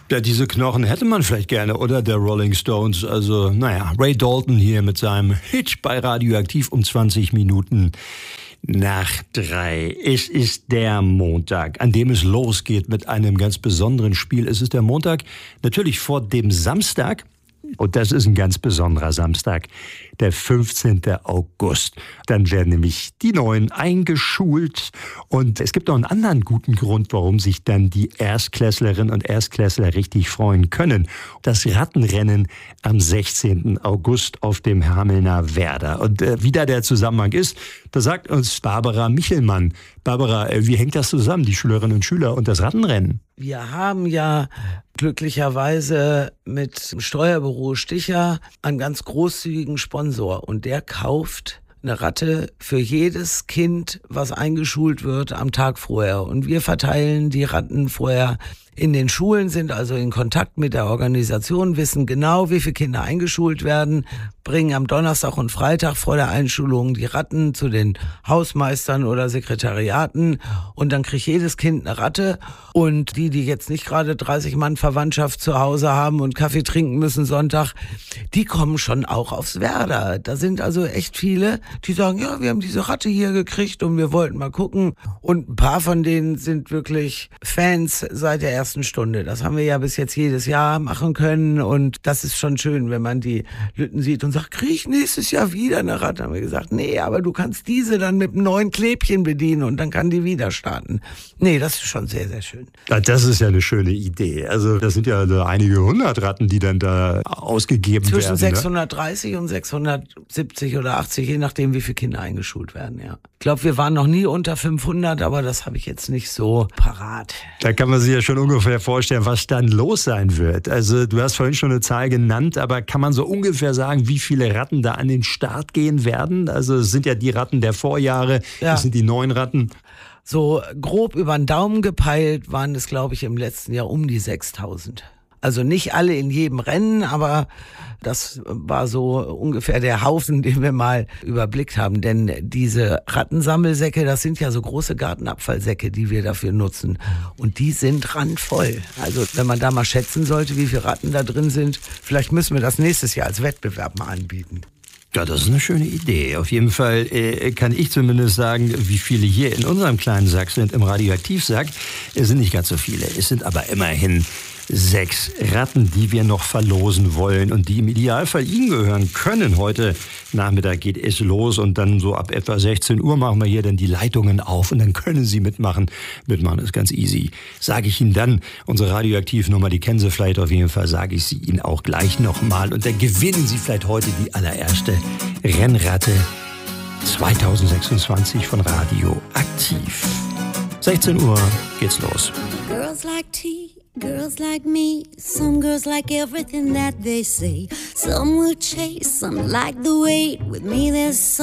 Ja, diese Knochen hätte man vielleicht gerne, oder? Der Rolling Stones. Also, naja, Ray Dalton hier mit seinem Hit bei Radioaktiv um 20 Minuten nach 3. Es ist der Montag, an dem es losgeht mit einem ganz besonderen Spiel. Es ist der Montag natürlich vor dem Samstag. Und das ist ein ganz besonderer Samstag, der 15. August. Dann werden nämlich die Neuen eingeschult. Und es gibt noch einen anderen guten Grund, warum sich dann die Erstklässlerinnen und Erstklässler richtig freuen können. Das Rattenrennen am 16. August auf dem Hamelner Werder. Und wie da der Zusammenhang ist, da sagt uns Barbara Michelmann. Barbara, wie hängt das zusammen, die Schülerinnen und Schüler und das Rattenrennen? Wir haben ja glücklicherweise mit dem Steuerbüro Sticher einen ganz großzügigen Sponsor und der kauft eine Ratte für jedes Kind, was eingeschult wird am Tag vorher. Und wir verteilen die Ratten vorher in den Schulen, sind also in Kontakt mit der Organisation, wissen genau, wie viele Kinder eingeschult werden, bringen am Donnerstag und Freitag vor der Einschulung die Ratten zu den Hausmeistern oder Sekretariaten und dann kriegt jedes Kind eine Ratte und die jetzt nicht gerade 30 Mann Verwandtschaft zu Hause haben und Kaffee trinken müssen Sonntag, die kommen schon auch aufs Werder. Da sind also echt viele, die sagen, ja, wir haben diese Ratte hier gekriegt und wir wollten mal gucken und ein paar von denen sind wirklich Fans seit der ersten Stunde. Das haben wir ja bis jetzt jedes Jahr machen können und das ist schon schön, wenn man die Lütten sieht und sagt, krieg ich nächstes Jahr wieder eine Ratte? Haben wir gesagt, nee, aber du kannst diese dann mit einem neuen Klebchen bedienen und dann kann die wieder starten. Nee, das ist schon sehr, sehr schön. Ja, das ist ja eine schöne Idee. Also das sind ja einige 100 Ratten, die dann da ausgegeben werden. Zwischen 630 und 670 oder 80, je nachdem, wie viele Kinder eingeschult werden, ja. Ich glaube, wir waren noch nie unter 500, aber das habe ich jetzt nicht so parat. Da kann man sich ja schon ungefähr vorstellen, was dann los sein wird. Also du hast vorhin schon eine Zahl genannt, aber kann man so ungefähr sagen, wie viele Ratten da an den Start gehen werden? Also es sind ja die Ratten der Vorjahre, das sind die neuen Ratten. So grob über den Daumen gepeilt waren es, glaube ich, im letzten Jahr um die 6000. Also nicht alle in jedem Rennen, aber das war so ungefähr der Haufen, den wir mal überblickt haben. Denn diese Rattensammelsäcke, das sind ja so große Gartenabfallsäcke, die wir dafür nutzen. Und die sind randvoll. Also wenn man da mal schätzen sollte, wie viele Ratten da drin sind, vielleicht müssen wir das nächstes Jahr als Wettbewerb mal anbieten. Ja, das ist eine schöne Idee. Auf jeden Fall kann ich zumindest sagen, wie viele hier in unserem kleinen Sack sind, im Radioaktivsack. Es sind nicht ganz so viele. Es sind aber immerhin 6 Ratten, die wir noch verlosen wollen und die im Idealfall Ihnen gehören können. Heute Nachmittag geht es los und dann so ab etwa 16 Uhr machen wir hier dann die Leitungen auf und dann können Sie mitmachen. Mitmachen ist ganz easy. Sage ich Ihnen dann, unsere Radioaktivnummer, die kennen Sie vielleicht auf jeden Fall, sage ich sie Ihnen auch gleich nochmal. Und dann gewinnen Sie vielleicht heute die allererste Rennratte 2026 von Radioaktiv. 16 Uhr geht's los. Girls like tea, girls like me. Some girls like everything that they say. Some will chase, some like the wait. With me there's some